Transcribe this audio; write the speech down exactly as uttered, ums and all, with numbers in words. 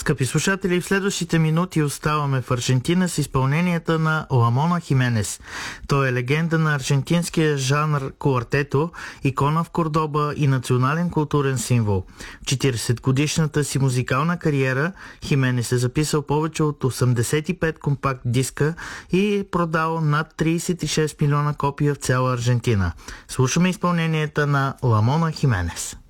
Скъпи слушатели, в следващите минути оставаме в Аржентина с изпълненията на Ламона Хименес. Той е легенда на аржентинския жанр куартето, икона в Кордоба и национален културен символ. В четиридесетгодишната си музикална кариера Хименес е записал повече от осемдесет и пет компакт диска и е продал над тридесет и шест милиона копия в цяла Аржентина. Слушаме изпълненията на Ламона Хименес.